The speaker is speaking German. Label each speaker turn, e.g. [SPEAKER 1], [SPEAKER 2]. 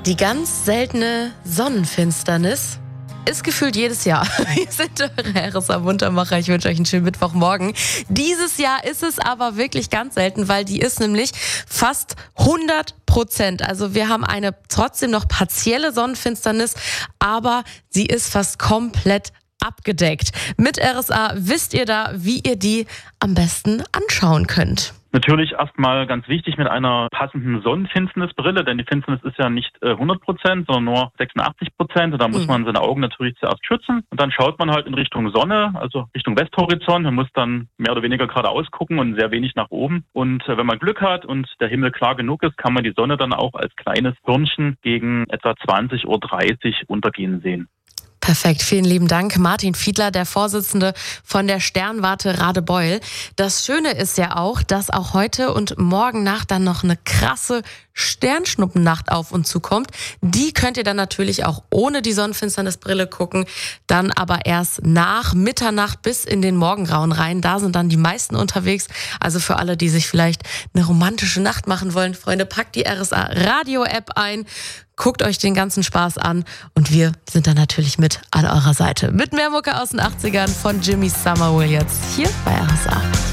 [SPEAKER 1] Die ganz seltene Sonnenfinsternis ist gefühlt jedes Jahr. Wir sind eure RSA Muntermacher. Ich wünsche euch einen schönen Mittwochmorgen. Dieses Jahr ist es aber wirklich ganz selten, weil die ist nämlich fast 100%. Also wir haben eine trotzdem noch partielle Sonnenfinsternis, aber sie ist fast komplett abgedeckt. Mit RSA wisst ihr da, wie ihr die am besten anschauen könnt.
[SPEAKER 2] Natürlich erstmal ganz wichtig mit einer passenden Sonnenfinsternisbrille, denn die Finsternis ist ja nicht 100%, sondern nur 86%. Und da muss man seine Augen natürlich zuerst schützen. Und dann schaut man halt in Richtung Sonne, also Richtung Westhorizont. Man muss dann mehr oder weniger geradeaus gucken und sehr wenig nach oben. Und wenn man Glück hat und der Himmel klar genug ist, kann man die Sonne dann auch als kleines Birnchen gegen etwa 20:30 Uhr untergehen sehen.
[SPEAKER 1] Perfekt, vielen lieben Dank. Martin Fiedler, der Vorsitzende von der Sternwarte Radebeul. Das Schöne ist ja auch, dass auch heute und morgen Nacht dann noch eine krasse Sternschnuppennacht auf uns zukommt. Die könnt ihr dann natürlich auch ohne die Sonnenfinsternisbrille gucken, dann aber erst nach Mitternacht bis in den Morgengrauen rein. Da sind dann die meisten unterwegs. Also für alle, die sich vielleicht eine romantische Nacht machen wollen, Freunde, packt die RSA Radio App ein. Guckt euch den ganzen Spaß an und wir sind dann natürlich mit an eurer Seite. Mit mehr Mucke aus den 80ern von Jimmy Somerville jetzt hier bei RSA.